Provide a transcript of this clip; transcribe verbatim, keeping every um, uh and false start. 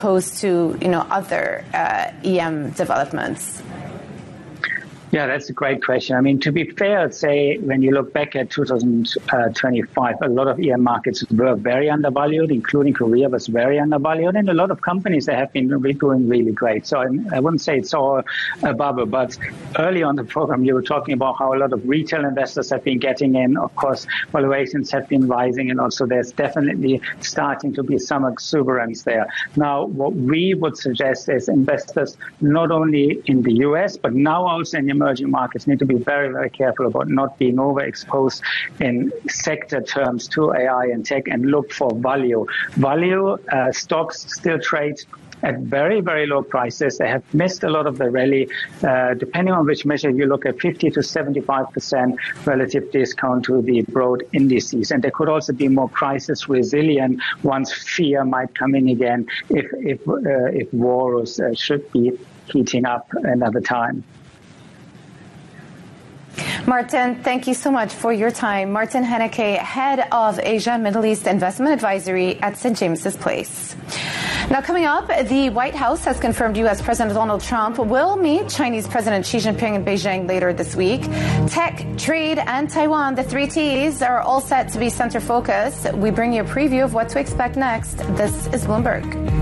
opposed to, you know, other uh, E M developments? Yeah, that's a great question. I mean, to be fair, I'd say when you look back at two thousand twenty-five, a lot of E M markets were very undervalued, including Korea was very undervalued, and a lot of companies that have been doing really great. So I, I wouldn't say it's all a bubble, but early on the program, you were talking about how a lot of retail investors have been getting in. Of course, valuations have been rising, and also there's definitely starting to be some exuberance there. Now, what we would suggest is investors not only in the U S, but now also in the emerging markets need to be very, very careful about not being overexposed in sector terms to A I and tech and look for value. Value uh, stocks still trade at very, very low prices. They have missed a lot of the rally. Uh, depending on which measure you look at, fifty to seventy-five percent relative discount to the broad indices. And they could also be more crisis resilient once fear might come in again if, if, uh, if wars uh, should be heating up another time. Martin, thank you so much for your time. Martin Hennecke, Head of Asia Middle East Investment Advisory at Saint James's Place. Now, coming up, the White House has confirmed U S President Donald Trump will meet Chinese President Xi Jinping in Beijing later this week. Tech, trade, and Taiwan, the three T's, are all set to be center focus. We bring you a preview of what to expect next. This is Bloomberg.